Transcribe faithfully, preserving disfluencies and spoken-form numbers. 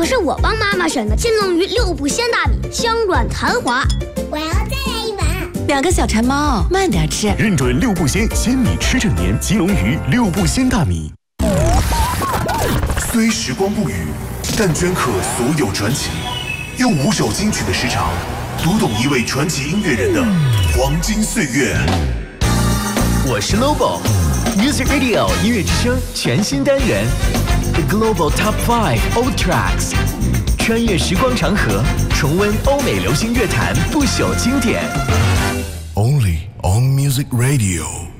可是我帮妈妈选的金龙鱼六步鲜大米，香软弹滑。 我要再来一碗。 两个小馋猫，慢点吃。 认准六步鲜，鲜米吃整年。金龙鱼六步鲜大米。 虽时光不语，但镌刻所有传奇。用五首金曲的时长，读懂一位传奇音乐人的黄金岁月。 我是 Lobo。Music Radio 音乐之声全新单元 The Global Top Five Old Tracks， 穿越时光长河，重温欧美流行乐坛不朽经典。 Only on Music Radio。